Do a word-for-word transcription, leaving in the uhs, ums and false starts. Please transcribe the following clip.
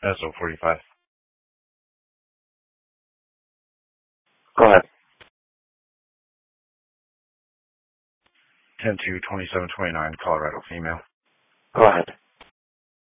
S O forty-five. Go ahead. ten two twenty-seven twenty-nine, Colorado female. Go ahead.